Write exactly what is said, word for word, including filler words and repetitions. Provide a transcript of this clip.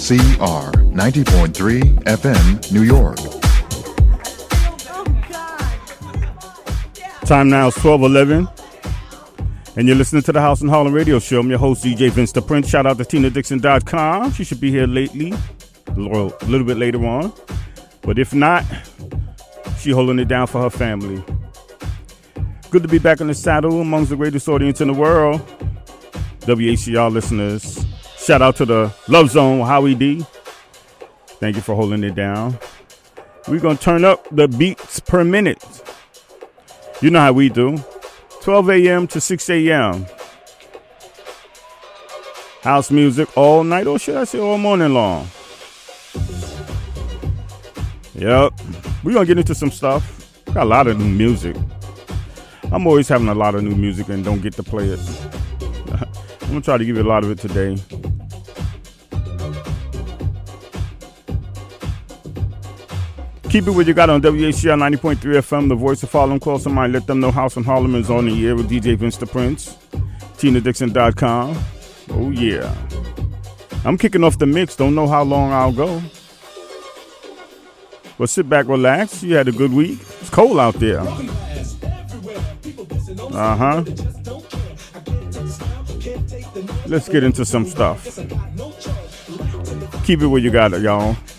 C R ninety point three F M, New York. Time now is twelve eleven, and you're listening to the House and Harlem Radio Show. I'm your host, D J Vince the Prince. Shout out to Tina Dixon dot com. She should be here lately, or a little bit later on. But if not, she holding it down for her family. Good to be back in the saddle amongst the greatest audience in the world. W H C R listeners. Shout out to the Love Zone, Howie D. Thank you for holding it down. We're going to turn up the beats per minute. You know how we do. twelve a.m. to six a.m. House music all night, or should I say all morning long? Yep. We're going to get into some stuff. Got a lot of new music. I'm always having a lot of new music and don't get to play it. I'm going to try to give you a lot of it today. Keep it what you got on W H C R ninety point three F M, the voice of Harlem. Call somebody, let them know House and Harlem is on the air with D J Vince the Prince. Tina Dixon dot com. Oh, yeah. I'm kicking off the mix. Don't know how long I'll go. But sit back, relax. You had a good week. It's cold out there. Uh-huh. Let's get into some stuff. Keep it where you got it, y'all.